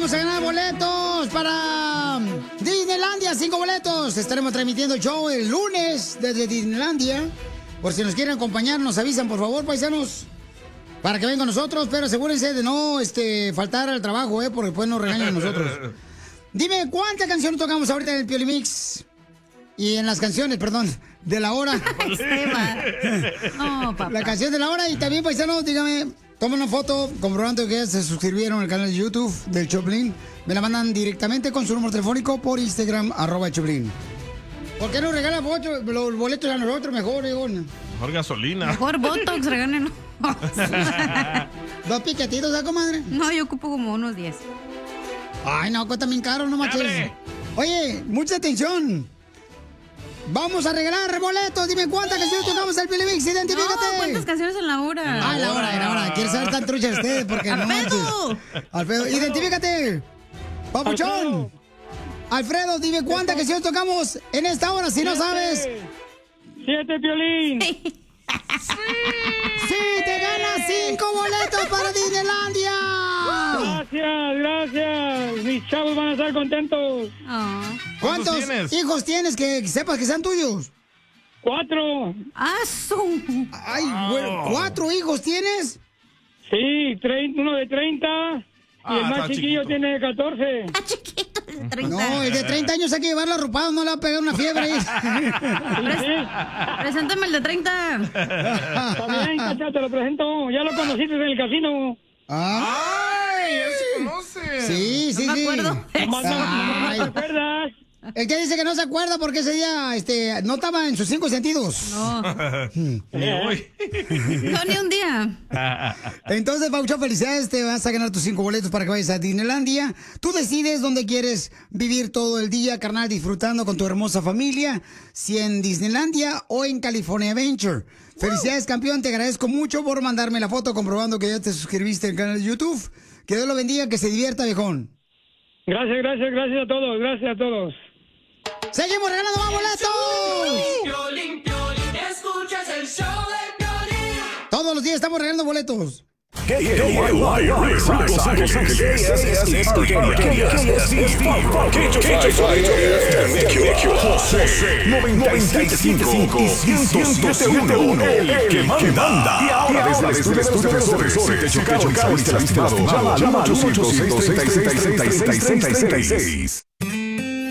vamos a ganar boletos para Disneylandia, 5 boletos. Estaremos transmitiendo el show el lunes desde Disneylandia. Por si nos quieren acompañar, nos avisan, por favor, paisanos, para que vengan con nosotros, pero asegúrense de no faltar al trabajo, porque después nos regañan a nosotros. Dime, ¿cuántas canciones tocamos ahorita en el Pioli Mix? Y en las canciones, perdón, de la hora. No, papá. La canción de la hora. Y también, paisanos, dígame, tomen una foto comprobando que ya se suscribieron al canal de YouTube del Choplin. Me la mandan directamente con su número telefónico por Instagram, @Choplin. ¿Por qué no regalan los boletos a nosotros mejor, Egon? Mejor gasolina. Mejor Botox, regalen. 2 piquetitos, ¿sabes, comadre? No, yo ocupo como unos 10. Ay, no, cuesta bien caro, no manches. Oye, mucha atención. Vamos a regalar boletos. Dime cuántas canciones tocamos el Pioli Mix. Identifícate. No, ¿cuántas canciones en la hora? Ah, la hora. Quiero saber tan trucha ustedes porque no manches. Alfredo, identifícate. Papuchón. Alfredo, dime cuántas canciones tocamos en esta hora. Si no sabes. 7, Piolín. ¡Sí! ¡Te ganas 5 boletos para Disneylandia! Gracias. Mis chavos van a estar contentos. ¿Cuántos hijos tienes que sepas que sean tuyos? 4. Ay, güey, ¿4 hijos tienes? Sí, uno de 30 y el más chiquillo tiene 14. Está chiquito, de 30. No, el de 30 años hay que llevarlo arropado, no le va a pegar una fiebre ahí. Preséntame el de 30. Está bien, Cacha, te lo presento. Ya lo conociste en el casino. ¡Ay! ¡Él se conoce! Sí. No me acuerdo. ¿No te acuerdas? El que dice que no se acuerda porque ese día no estaba en sus 5 sentidos. No. Ni hoy. No, ni un día. Entonces, Paucho, felicidades. Te vas a ganar tus 5 boletos para que vayas a Disneylandia. Tú decides dónde quieres vivir todo el día, carnal, disfrutando con tu hermosa familia. Si en Disneylandia o en California Adventure. Felicidades, campeón. Te agradezco mucho por mandarme la foto comprobando que ya te suscribiste al canal de YouTube. Que Dios lo bendiga, que se divierta, viejón. Gracias a todos. ¡Seguimos regalando más boletos! Piolín, escuchas el show de Piolín. Todos los días estamos regalando boletos. José 97.5 y 107.1, el que manda. Y ahora desde el estudio si te chocaron y saliste lastimado, llama al 1-800-636-3636.